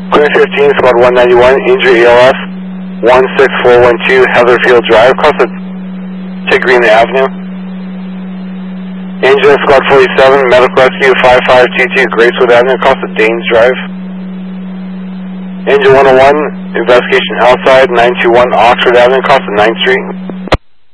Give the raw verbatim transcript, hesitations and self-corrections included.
Clear fifteen, squad one ninety-one, Angel E L S, one six four one two, Heatherfield Drive, across the Tiggreen Avenue. Angel squad forty-seven, medical rescue five five two two, Gracewood Avenue, across the Danes Drive. Angel one oh one, investigation outside, nine two one, Oxford Avenue, across the ninth Street.